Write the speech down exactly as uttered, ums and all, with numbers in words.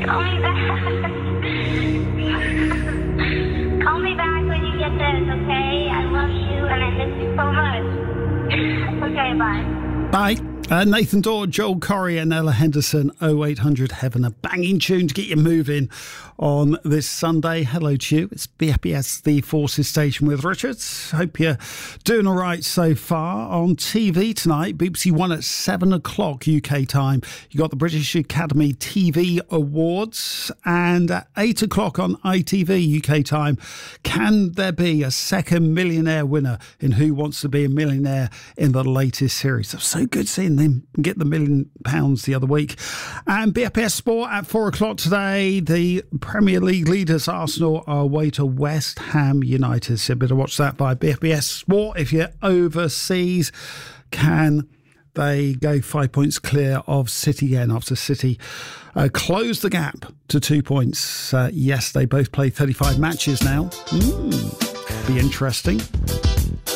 Call me back. Call me back when you get this, okay? I love you and I miss you so much. Okay, bye. Bye. Uh, Nathan Dawe, Joel Corry and Ella Henderson, oh eight hundred Heaven, a banging tune to get you moving on this Sunday. Hello to you. It's B F B S, the Forces Station with Richard. Hope you're doing all right so far. On T V tonight, B B C One at seven o'clock U K time. You got the British Academy T V Awards, and at eight o'clock on I T V U K time, can there be a second millionaire winner in Who Wants to Be a Millionaire in the latest series? It's so good seeing them get the million pounds the other week. And B F B S Sport at four o'clock today. The Premier League leaders Arsenal are away to West Ham United. So you better watch that by B F B S Sport. If you're overseas, can they go five points clear of City again after City uh, closed the gap to two points? Uh, yes, they both play thirty-five matches now. Mm, be interesting.